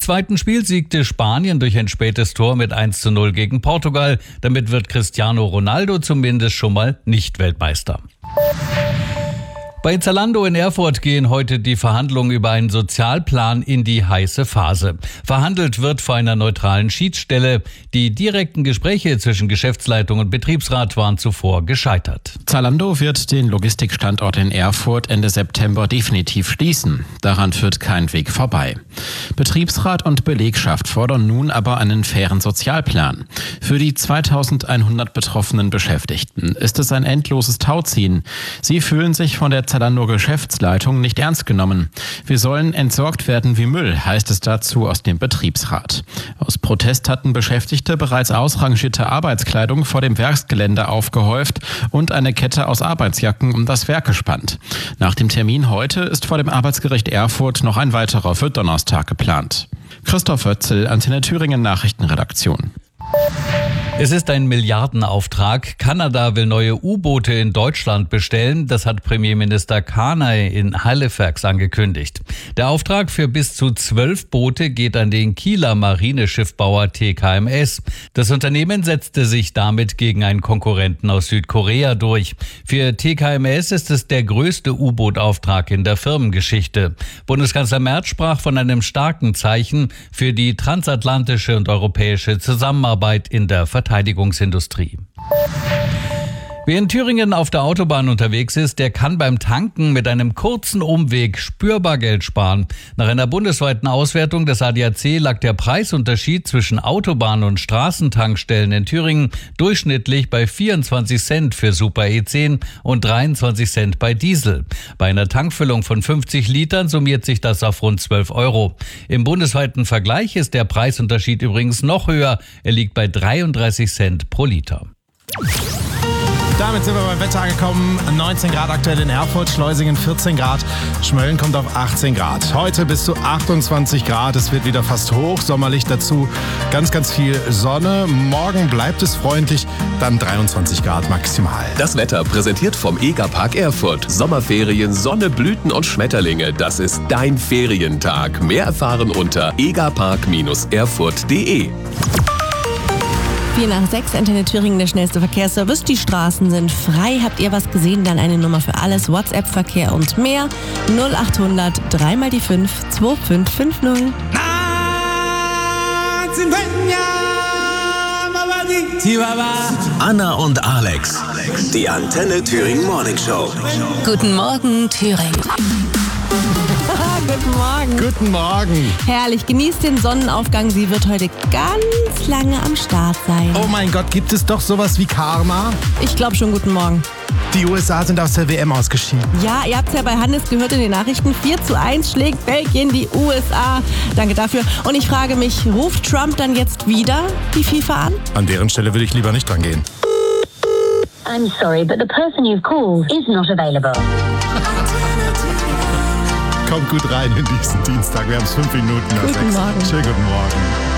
zweiten Spiel siegte Spanien durch ein spätes Tor mit 1:0 gegen Portugal. Damit wird Cristiano Ronaldo zumindest schon mal nicht Weltmeister. Bei Zalando in Erfurt gehen heute die Verhandlungen über einen Sozialplan in die heiße Phase. Verhandelt wird vor einer neutralen Schiedsstelle. Die direkten Gespräche zwischen Geschäftsleitung und Betriebsrat waren zuvor gescheitert. Zalando wird den Logistikstandort in Erfurt Ende September definitiv schließen. Daran führt kein Weg vorbei. Betriebsrat und Belegschaft fordern nun aber einen fairen Sozialplan. Für die 2100 betroffenen Beschäftigten ist es ein endloses Tauziehen. Sie fühlen sich von der Zalando-Geschäftsleitung nicht ernst genommen. Wir sollen entsorgt werden wie Müll, heißt es dazu aus dem Betriebsrat. Aus Protest hatten Beschäftigte bereits ausrangierte Arbeitskleidung vor dem Werksgelände aufgehäuft und eine Kette aus Arbeitsjacken um das Werk gespannt. Nach dem Termin heute ist vor dem Arbeitsgericht Erfurt noch ein weiterer für Donnerstag geplant. Christoph Oetzel, Antenne Thüringen Nachrichtenredaktion. Es ist ein Milliardenauftrag. Kanada will neue U-Boote in Deutschland bestellen. Das hat Premierminister Carney in Halifax angekündigt. Der Auftrag für bis zu 12 Boote geht an den Kieler Marineschiffbauer TKMS. Das Unternehmen setzte sich damit gegen einen Konkurrenten aus Südkorea durch. Für TKMS ist es der größte U-Boot-Auftrag in der Firmengeschichte. Bundeskanzler Merz sprach von einem starken Zeichen für die transatlantische und europäische Zusammenarbeit in der Verteidigungsindustrie. Wer in Thüringen auf der Autobahn unterwegs ist, der kann beim Tanken mit einem kurzen Umweg spürbar Geld sparen. Nach einer bundesweiten Auswertung des ADAC lag der Preisunterschied zwischen Autobahn- und Straßentankstellen in Thüringen durchschnittlich bei 24 Cent für Super E10 und 23 Cent bei Diesel. Bei einer Tankfüllung von 50 Litern summiert sich das auf rund 12 Euro. Im bundesweiten Vergleich ist der Preisunterschied übrigens noch höher. Er liegt bei 33 Cent pro Liter. Damit sind wir beim Wetter angekommen. 19 Grad aktuell in Erfurt, Schleusingen 14 Grad, Schmölln kommt auf 18 Grad. Heute bis zu 28 Grad, es wird wieder fast hoch, sommerlich dazu ganz, ganz viel Sonne. Morgen bleibt es freundlich, dann 23 Grad maximal. Das Wetter präsentiert vom EGA-Park Erfurt. Sommerferien, Sonne, Blüten und Schmetterlinge, das ist dein Ferientag. Mehr erfahren unter egapark-erfurt.de. 4 nach 6, Antenne Thüringen, der schnellste Verkehrsservice. Die Straßen sind frei. Habt ihr was gesehen? Dann eine Nummer für alles. WhatsApp-Verkehr und mehr. 0800 3 mal die 5 2550. Anna und Alex, die Antenne Thüringen Morning Show. Guten Morgen, Thüringen. Guten Morgen. Guten Morgen. Herrlich, genießt den Sonnenaufgang. Sie wird heute ganz lange am Start sein. Oh mein Gott, gibt es doch sowas wie Karma? Ich glaube schon, guten Morgen. Die USA sind aus der WM ausgeschieden. Ja, ihr habt es ja bei Hannes gehört in den Nachrichten. 4:1 schlägt Belgien die USA. Danke dafür. Und ich frage mich, ruft Trump dann jetzt wieder die FIFA an? An deren Stelle würde ich lieber nicht dran gehen. I'm sorry, but the person you've called is not available. Kommt gut rein in diesen Dienstag. Wir haben es 5 Minuten nach 6. Guten Morgen. Schönen guten Morgen.